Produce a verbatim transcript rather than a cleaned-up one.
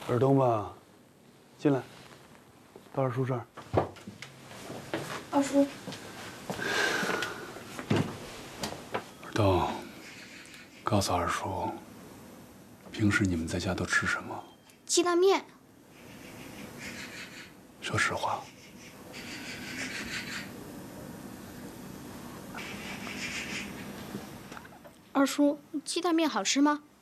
尔东吧，进来，到二叔这儿。 二叔， 尔东，告诉二叔，平时你们在家都吃什么？ 鸡蛋面。 说实话。 二叔，鸡蛋面好吃吗？